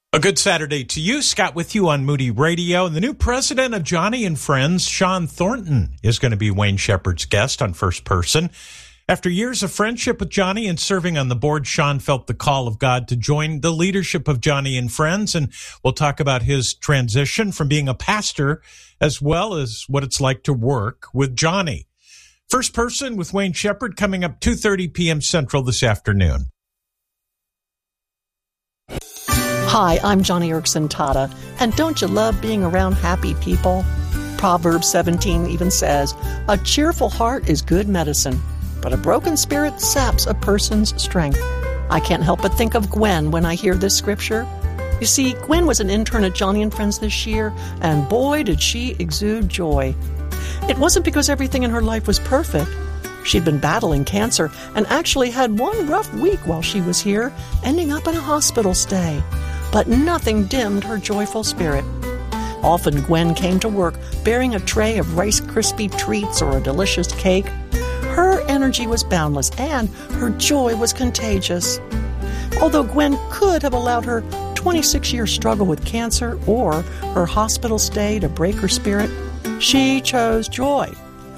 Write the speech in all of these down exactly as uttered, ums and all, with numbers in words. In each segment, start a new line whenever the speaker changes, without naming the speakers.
A good Saturday to you. Scott with you on Moody Radio. And the new president of Joni and Friends, Sean Thornton, is going to be Wayne Shepherd's guest on First Person. After years of friendship with Joni and serving on the board, Sean felt the call of God to join the leadership of Joni and Friends. And we'll talk about his transition from being a pastor as well as what it's like to work with Joni. First Person with Wayne Shepherd coming up two thirty p.m. Central this afternoon.
Hi, I'm Johnny Erickson Tata, and don't you love being around happy people? Proverbs seventeen even says, "A cheerful heart is good medicine, but a broken spirit saps a person's strength." I can't help but think of Gwen when I hear this scripture. You see, Gwen was an intern at Joni and Friends this year, and boy, did she exude joy. It wasn't because everything in her life was perfect. She'd been battling cancer and actually had one rough week while she was here, ending up in a hospital stay. But nothing dimmed her joyful spirit. Often Gwen came to work bearing a tray of Rice Krispie treats or a delicious cake. Her energy was boundless and her joy was contagious. Although Gwen could have allowed her twenty-six-year struggle with cancer or her hospital stay to break her spirit, she chose joy.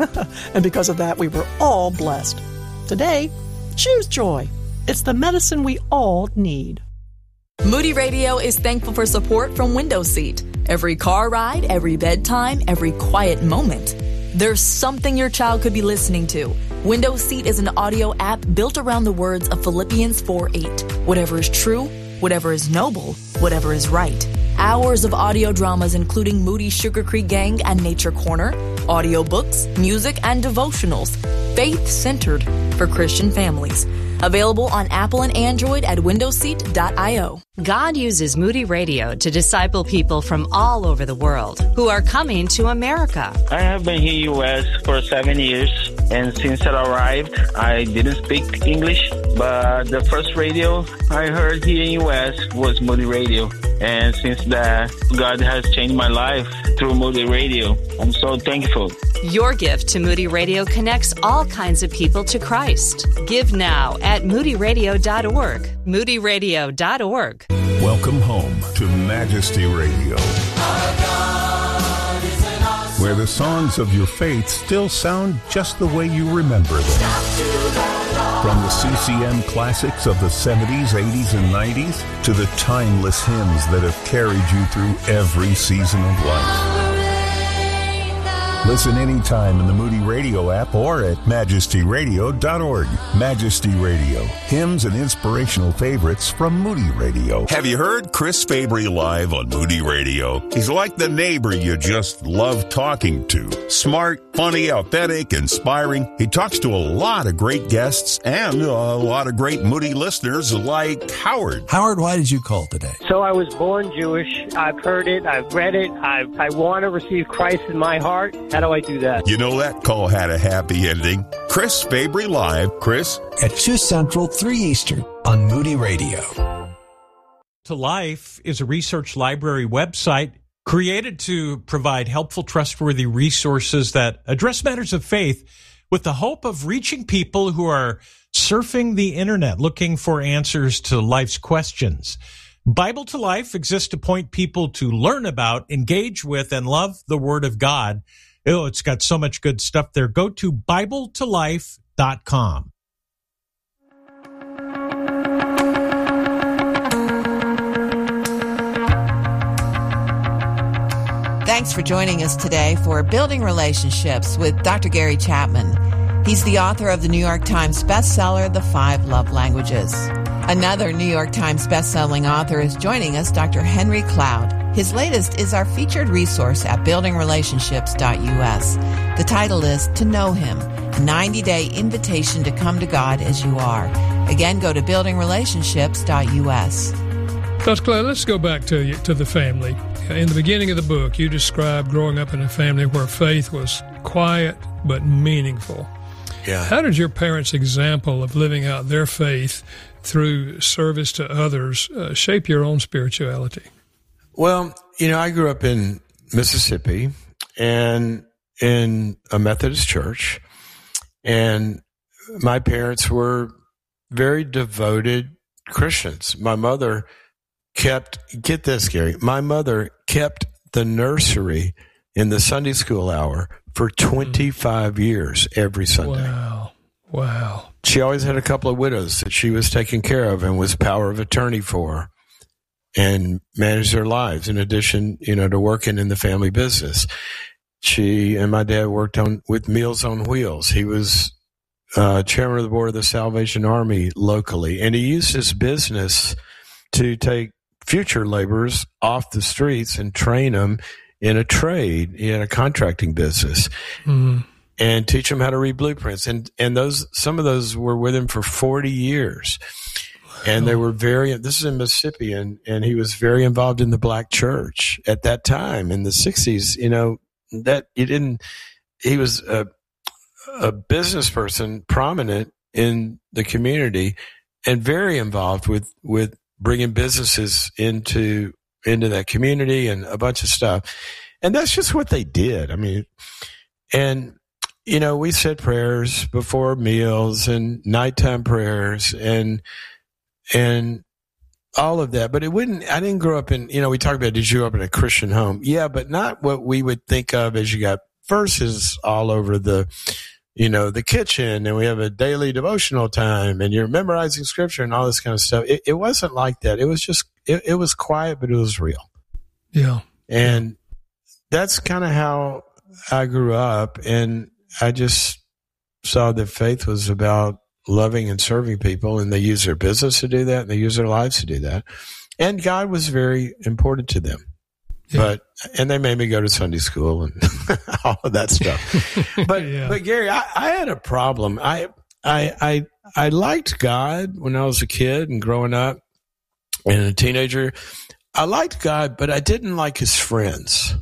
And because of that, we were all blessed. Today, choose joy. It's the medicine we all need.
Moody Radio is thankful for support from Window Seat. Every car ride, every bedtime, every quiet moment, there's something your child could be listening to. Window Seat is an audio app built around the words of Philippians four eight. Whatever is true, whatever is noble, whatever is right. Hours of audio dramas including Moody Sugar Creek Gang and Nature Corner, audiobooks, music, and devotionals, faith-centered for Christian families. Available on Apple and Android at window seat dot io.
God uses Moody Radio to disciple people from all over the world who are coming to America.
I have been here in U S for seven years, and since I arrived, I didn't speak English, but the first radio I heard here in U S was Moody Radio. And since that, God has changed my life through Moody Radio. I'm so thankful.
Your gift to Moody Radio connects all kinds of people to Christ. Give now at moody radio dot org. moody radio dot org.
Welcome home to Majesty Radio, where the songs of your faith still sound just the way you remember them. From the C C M classics of the seventies, eighties, and nineties to the timeless hymns that have carried you through every season of life. Listen anytime in the Moody Radio app or at majesty radio dot org. Majesty Radio, hymns and inspirational favorites from Moody Radio.
Have you heard Chris Fabry live on Moody Radio? He's like the neighbor you just love talking to. Smart, funny, authentic, inspiring. He talks to a lot of great guests and a lot of great Moody listeners like Howard.
Howard, why did you call today?
So I was born Jewish. I've heard it. I've read it. I I want to receive Christ in my heart. How do I do that?
You know that call had a happy ending. Chris Fabry live. Chris?
At two Central, three Eastern on Moody Radio.
To Life is a research library website created to provide helpful, trustworthy resources that address matters of faith with the hope of reaching people who are surfing the internet looking for answers to life's questions. Bible to Life exists to point people to learn about, engage with, and love the Word of God. Oh, it's got so much good stuff there. Go to bible to life dot com.
Thanks for joining us today for Building Relationships with Doctor Gary Chapman. He's the author of the New York Times bestseller, The Five Love Languages. Another New York Times bestselling author is joining us, Doctor Henry Cloud. His latest is our featured resource at building relationships dot u s. The title is To Know Him, a ninety-day invitation to come to God as you are. Again, go to building relationships dot u s.
Doctor Cloud, let's go back to you, to the family. In the beginning of the book, you described growing up in a family where faith was quiet but meaningful.
Yeah.
How did your parents' example of living out their faith through service to others uh, shape your own spirituality?
Well, you know, I grew up in Mississippi and in a Methodist church, and my parents were very devoted Christians. My mother kept, get this, Gary, my mother kept the nursery in the Sunday school hour for twenty-five years every Sunday.
Wow. Wow.
She always had a couple of widows that she was taking care of and was power of attorney for and managed their lives in addition, you know, to working in the family business. She and my dad worked on with Meals on Wheels. He was uh, chairman of the board of the Salvation Army locally, and he used his business to take future laborers off the streets and train them in a trade, in a contracting business, mm-hmm. and teach them how to read blueprints. And and those some of those were with him for forty years. And they were very, this is in Mississippi, and, and he was very involved in the black church at that time in the sixties. You know, that he didn't, he was a, a business person, prominent in the community, and very involved with, with bringing businesses into, into that community and a bunch of stuff. And that's just what they did. I mean, and, you know, we said prayers before meals and nighttime prayers and, And all of that, but it wouldn't, I didn't grow up in, you know, we talk about, did you grow up in a Christian home? Yeah, but not what we would think of as you got verses all over the, you know, the kitchen, and we have a daily devotional time and you're memorizing scripture and all this kind of stuff. It, it wasn't like that. It was just, it, it was quiet, but it was real.
Yeah.
And that's kind of how I grew up. And I just saw that faith was about loving and serving people, and they use their business to do that, and they use their lives to do that. And God was very important to them. Yeah. But, and they made me go to Sunday school and all of that stuff. But, yeah. but Gary, I, I had a problem. I, I, I, I liked God when I was a kid and growing up and a teenager. I liked God, but I didn't like his friends.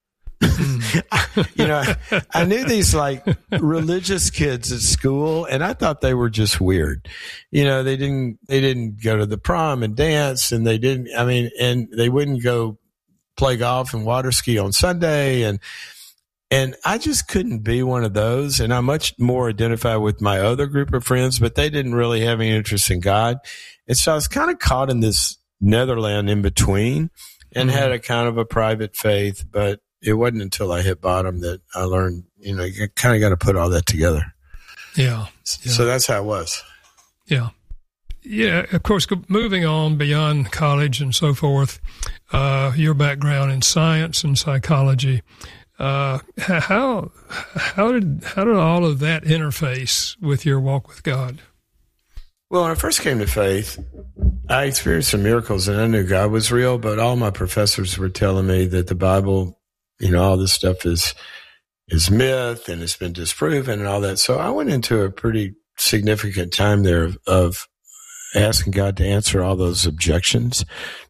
You know, I, I knew these like religious kids at school, and I thought they were just weird. You know, they didn't they didn't go to the prom and dance, and they didn't. I mean, and they wouldn't go play golf and water ski on Sunday, and and I just couldn't be one of those. And I much more identify with my other group of friends, but they didn't really have any interest in God, and so I was kind of caught in this netherland in between, and mm-hmm. had a kind of a private faith, but it wasn't until I hit bottom that I learned, you know, you kind of got to put all that together.
Yeah. yeah.
So that's how it was.
Yeah. Yeah. Of course, moving on beyond college and so forth, uh, your background in science and psychology, uh, how, how did, how did all of that interface with your walk with God?
Well, when I first came to faith, I experienced some miracles, and I knew God was real, but all my professors were telling me that the Bible, you know, all this stuff is is myth and it's been disproven and all that. So I went into a pretty significant time there of, of asking God to answer all those objections.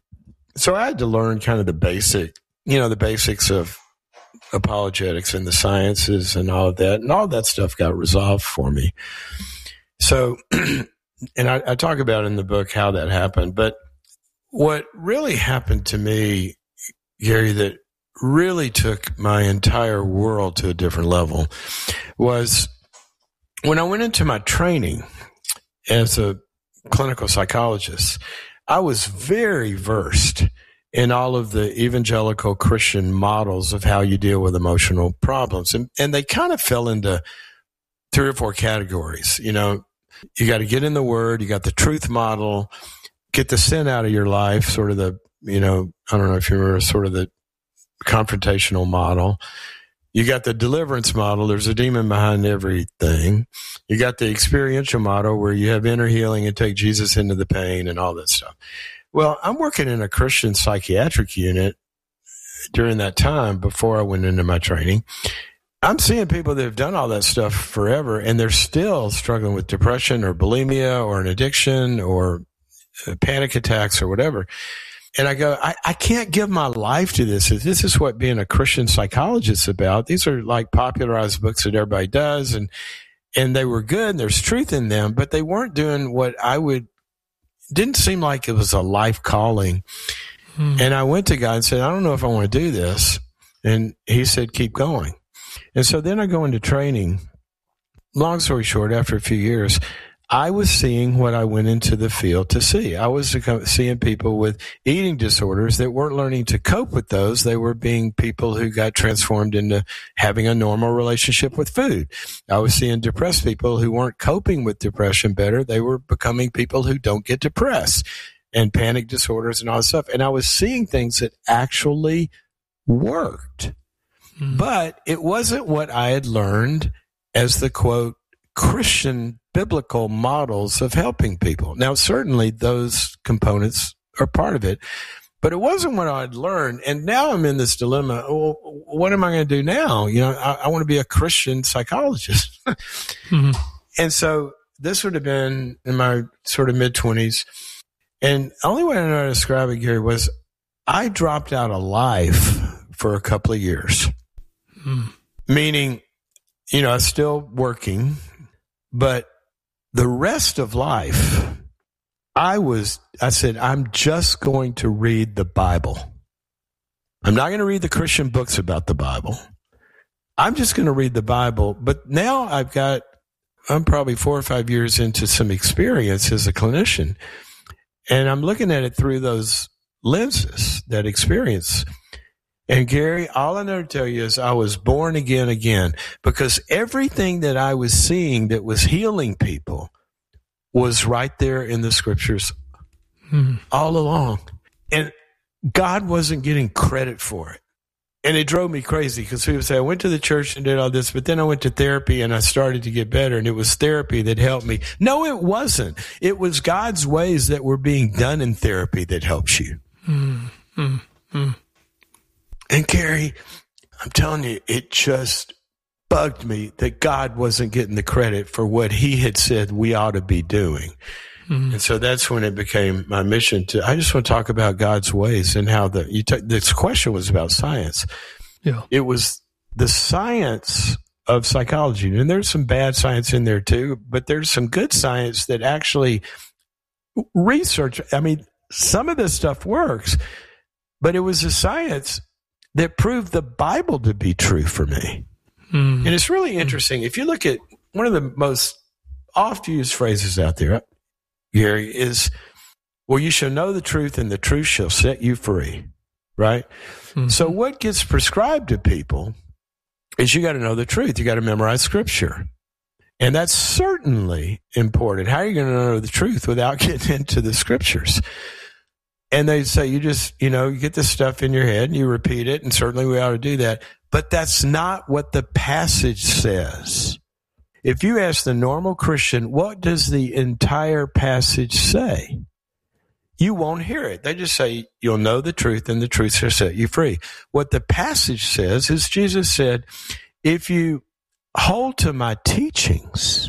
So I had to learn kind of the basic, you know, the basics of apologetics and the sciences and all of that. And all that stuff got resolved for me. So, and I, I talk about in the book how that happened. But what really happened to me, Gary, that really took my entire world to a different level was when I went into my training as a clinical psychologist. I was very versed in all of the evangelical Christian models of how you deal with emotional problems. And, and they kind of fell into three or four categories. You know, you got to get in the Word, you got the truth model, get the sin out of your life, sort of the, you know, I don't know if you remember, sort of the confrontational model. You got the deliverance model. There's a demon behind everything. You got the experiential model where you have inner healing and take Jesus into the pain and all that stuff. Well, I'm working in a Christian psychiatric unit during that time before I went into my training. I'm seeing people that have done all that stuff forever, and they're still struggling with depression or bulimia or an addiction or panic attacks or whatever. And I go, I, I can't give my life to this. If this is what being a Christian psychologist is about. These are like popularized books that everybody does, and and they were good, and there's truth in them, but they weren't doing what I would, didn't seem like it was a life calling. Hmm. And I went to God and said, I don't know if I want to do this. And he said, keep going. And so then I go into training. Long story short, after a few years, I was seeing what I went into the field to see. I was seeing people with eating disorders that weren't learning to cope with those. They were being people who got transformed into having a normal relationship with food. I was seeing depressed people who weren't coping with depression better. They were becoming people who don't get depressed, and panic disorders and all that stuff. And I was seeing things that actually worked. Mm-hmm. But it wasn't what I had learned as the, quote, Christian biblical models of helping people. Now, certainly those components are part of it, but it wasn't what I'd learned. And now I'm in this dilemma. Well, what am I going to do now? You know, I, I want to be a Christian psychologist. Mm-hmm. And so this would have been in my sort of mid-twenties. And the only way I know how to describe it, Gary, was I dropped out of life for a couple of years. Mm. Meaning, you know, I was still working, but the rest of life, I was, I said, I'm just going to read the Bible. I'm not going to read the Christian books about the Bible. I'm just going to read the Bible. But now I've got, I'm probably four or five years into some experience as a clinician, and I'm looking at it through those lenses, that experience. And Gary, all I know to tell you is I was born again again, because everything that I was seeing that was healing people was right there in the scriptures mm-hmm. all along. And God wasn't getting credit for it. And it drove me crazy, because people say, I went to the church and did all this, but then I went to therapy and I started to get better, and it was therapy that helped me. No, it wasn't. It was God's ways that were being done in therapy that helps you. Mm-hmm. Mm-hmm. And Gary, I'm telling you, it just bugged me that God wasn't getting the credit for what he had said we ought to be doing. Mm-hmm. And so that's when it became my mission to, I just want to talk about God's ways and how the, you t- this question was about science. Yeah. It was the science of psychology. And there's some bad science in there too, but there's some good science that actually research. I mean, some of this stuff works, but it was a science that proved the Bible to be true for me. Mm. And it's really interesting. If you look at one of the most oft used phrases out there, Gary, is, well, you shall know the truth and the truth shall set you free, right? Mm-hmm. So what gets prescribed to people is you got to know the truth. You got to memorize scripture. And that's certainly important. How are you going to know the truth without getting into the scriptures? And they say, you just, you know, you get this stuff in your head and you repeat it, and certainly we ought to do that. But that's not what the passage says. If you ask the normal Christian, what does the entire passage say? You won't hear it. They just say, you'll know the truth and the truth shall set you free. What the passage says is, Jesus said, if you hold to my teachings,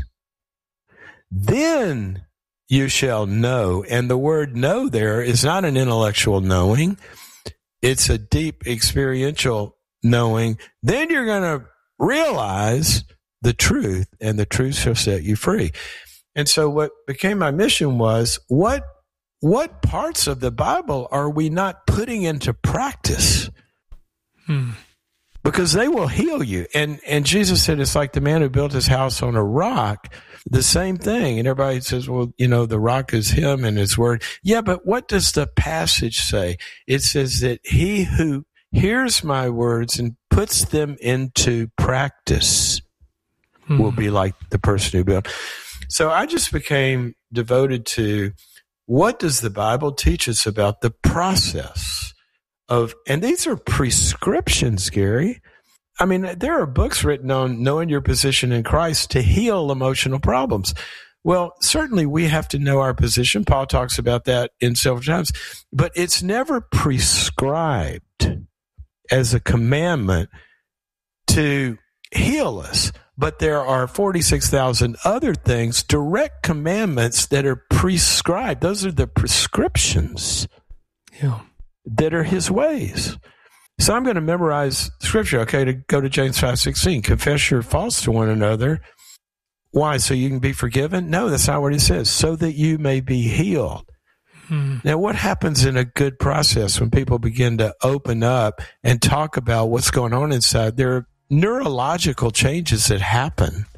then you shall know. And the word know there is not an intellectual knowing. It's a deep experiential knowing. Then you're going to realize the truth, and the truth shall set you free. And so what became my mission was, what, what parts of the Bible are we not putting into practice? Hmm. Because they will heal you. And, and Jesus said, it's like the man who built his house on a rock. The same thing. And everybody says, well, you know, the rock is him and his word. Yeah, but what does the passage say? It says that he who hears my words and puts them into practice hmm. will be like the person who built. So I just became devoted to, what does the Bible teach us about the process of, and these are prescriptions, Gary. I mean, there are books written on knowing your position in Christ to heal emotional problems. Well, certainly we have to know our position. Paul talks about that in several times, but it's never prescribed as a commandment to heal us. But there are forty-six thousand other things, direct commandments that are prescribed. Those are the prescriptions yeah. that are his ways. So I'm going to memorize scripture, okay, to go to James five sixteen. Confess your faults to one another. Why? So you can be forgiven? No, that's not what it says. So that you may be healed. Hmm. Now, what happens in a good process when people begin to open up and talk about what's going on inside? There are neurological changes that happen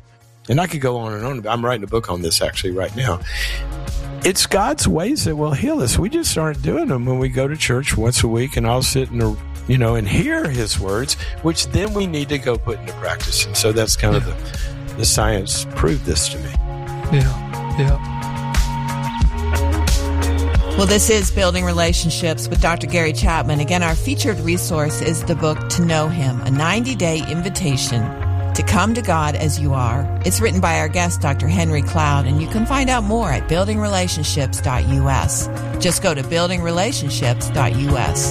And I could go on and on. I'm writing a book on this actually right now. It's God's ways that will heal us. We just aren't doing them when we go to church once a week, and I'll sit and, you know, and hear his words, which then we need to go put into practice. And so that's kind yeah. of the, the science proved this to me.
Yeah, yeah.
Well, this is Building Relationships with Doctor Gary Chapman. Again, our featured resource is the book To Know Him, a ninety-day invitation to come to God as you are. It's written by our guest, Doctor Henry Cloud, and you can find out more at building relationships dot u s. Just go to building relationships dot u s.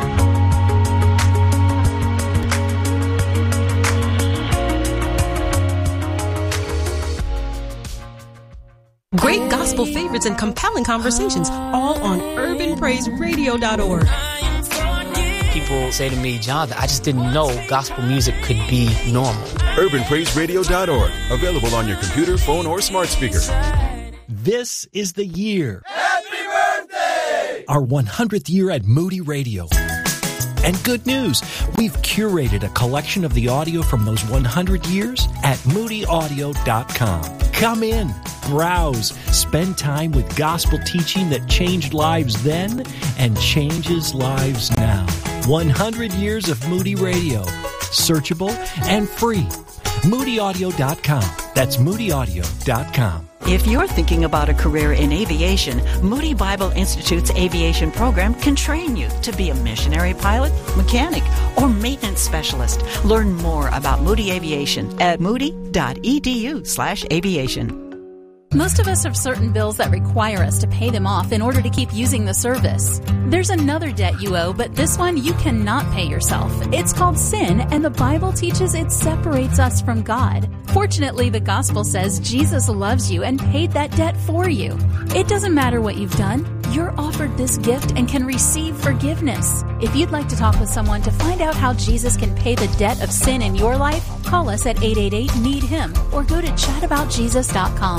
Great gospel favorites and compelling conversations, all on urban praise radio dot org.
People say to me, John, I just didn't know gospel music could be normal.
urban praise radio dot org, available on your computer, phone, or smart speaker.
This is the year.
Happy birthday!
Our one hundredth year at Moody Radio. And good news, we've curated a collection of the audio from those one hundred years at moody audio dot com. Come in, browse, spend time with gospel teaching that changed lives then and changes lives now. one hundred years of Moody Radio. Searchable and free. moody audio dot com. That's moody audio dot com.
If you're thinking about a career in aviation, Moody Bible Institute's aviation program can train you to be a missionary pilot, mechanic, or maintenance specialist. Learn more about Moody Aviation at moody dot e d u slash aviation.
Most of us have certain bills that require us to pay them off in order to keep using the service. There's another debt you owe, but this one you cannot pay yourself. It's called sin, and the Bible teaches it separates us from God. Fortunately, the gospel says Jesus loves you and paid that debt for you. It doesn't matter what you've done. You're offered this gift and can receive forgiveness. If you'd like to talk with someone to find out how Jesus can pay the debt of sin in your life, call us at eight eight eight, need him or go to chat about jesus dot com.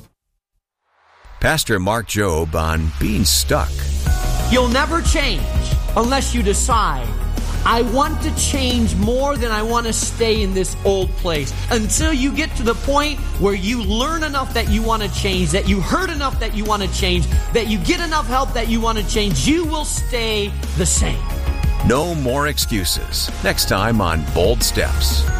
Pastor Mark Jobe on being stuck.
You'll never change unless you decide, I want to change more than I want to stay in this old place. Until you get to the point where you learn enough that you want to change, that you heard enough that you want to change, that you get enough help that you want to change, you will stay the same.
No more excuses. Next time on Bold Steps.